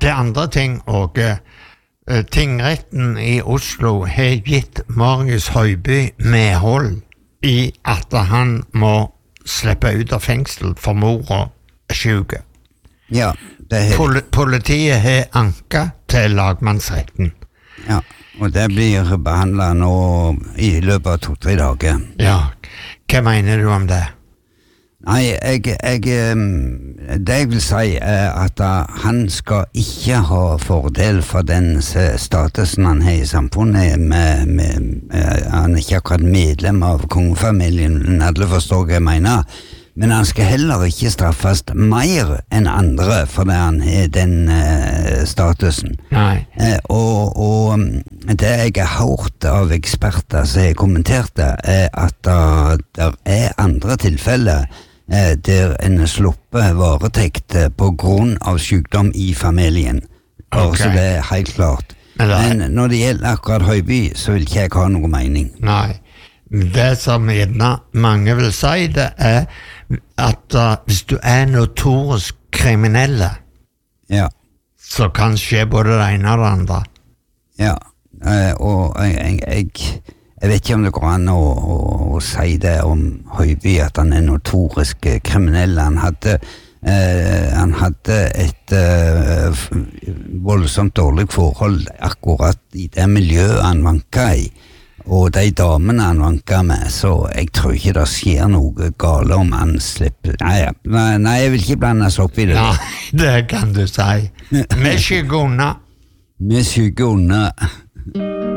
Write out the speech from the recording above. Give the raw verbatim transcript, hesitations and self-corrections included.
til andre ting, og uh, tingretten i Oslo har gitt Marius Høiby medhold i at han må slippe ut av fengsel for mor og syke. Ja, det er... Pol- politiet har anket til lagmannsretten. Ja, og det blir behandlet nå i løpet av to-tre dager. Ja, hva mener du om det? Nei, jeg, jeg, det jeg vil si er at han skal ikke ha fordel for den statusen han har i samfunnet. Med, med, med, han er ikke akkurat medlem av kongefamilien, alle forstår hva jeg mener. Men han skal heller ikke straffes mer enn andre fordi han har den uh, statusen. Nei. Uh, og, og det jeg har hørt av eksperter som har kommentert det, er at uh, det er andre tilfeller uh, der en slipper varetekt uh, på grunn av sykdom i familien. Okay. Så det er helt klart. Men, Men når det gjelder akkurat Høiby, så vil ikke jeg ha noe mening. Nei. Det som gjerne mange vil si, det er at uh, hvis du er notorisk kriminelle, ja. så kan skje både det ene og det andre. Ja, uh, og jeg, jeg, jeg vet ikke om det går an å, å, å si det om Høiby, at han er notorisk kriminell. Han hadde, uh, han hadde et uh, voldsomt dårlig forhold akkurat i det miljøet han vanket i. Og de damene han vanker med, så jeg tror ikke det skjer noe gale om han slipper. Nei, nei, nei jeg vil ikke blande oss opp i det. Nei, det kan du si. Vi skygger unna. Vi skygger unna.